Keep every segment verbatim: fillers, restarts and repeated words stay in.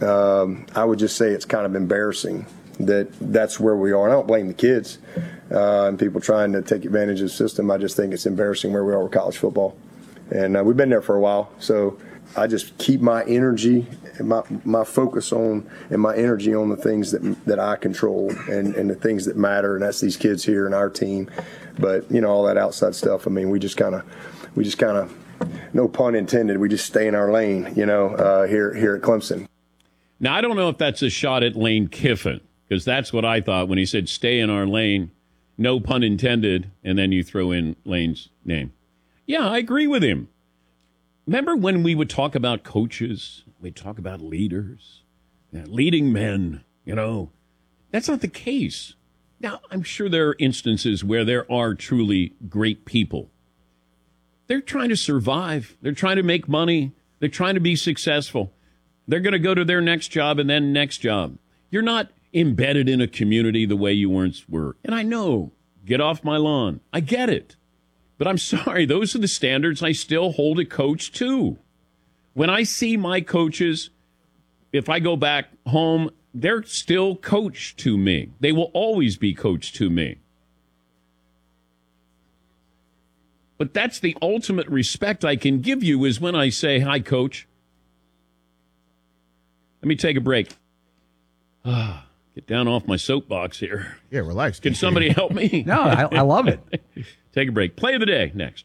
um, I would just say it's kind of embarrassing that that's where we are. And I don't blame the kids uh, and people trying to take advantage of the system. I just think it's embarrassing where we are with college football. And uh, we've been there for a while. So I just keep my energy and my, my focus on and my energy on the things that that I control and, and the things that matter. And that's these kids here and our team. But, you know, all that outside stuff, I mean, we just kind of, we just kind of, no pun intended, we just stay in our lane, you know, uh, here, here at Clemson. Now, I don't know if that's a shot at Lane Kiffin, because that's what I thought when he said stay in our lane, no pun intended, and then you throw in Lane's name. Yeah, I agree with him. Remember when we would talk about coaches, we'd talk about leaders, you know, leading men, you know. That's not the case. Now, I'm sure there are instances where there are truly great people. They're trying to survive. They're trying to make money. They're trying to be successful. They're going to go to their next job and then next job. You're not embedded in a community the way you once were. And I know, get off my lawn. I get it. But I'm sorry, those are the standards I still hold a coach to. When I see my coaches, if I go back home, they're still coach to me. They will always be coach to me. But that's the ultimate respect I can give you is when I say, hi, coach. Let me take a break. Ah, get down off my soapbox here. Yeah, relax. Can somebody help me? No, I, I love it. Take a break. Play of the day next.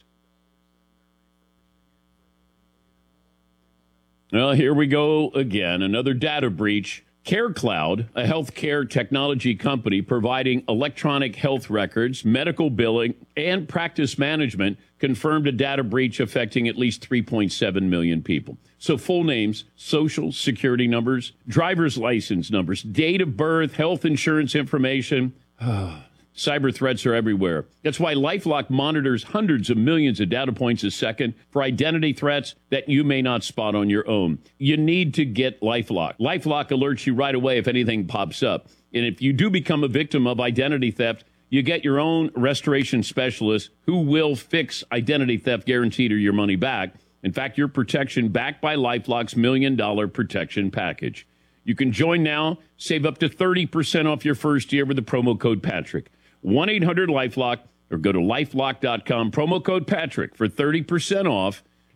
Well, here we go again. Another data breach. CareCloud, a healthcare technology company providing electronic health records, medical billing, and practice management, confirmed a data breach affecting at least three point seven million people. So full names, social security numbers, driver's license numbers, date of birth, health insurance information. Cyber threats are everywhere. That's why LifeLock monitors hundreds of millions of data points a second for identity threats that you may not spot on your own. You need to get LifeLock. LifeLock alerts you right away if anything pops up. And if you do become a victim of identity theft, you get your own restoration specialist who will fix identity theft guaranteed or your money back. In fact, your protection backed by LifeLock's million dollar protection package. You can join now, save up to thirty percent off your first year with the promo code Patrick. one eight hundred LifeLock or go to lifelock dot com. Promo code Patrick for thirty percent off.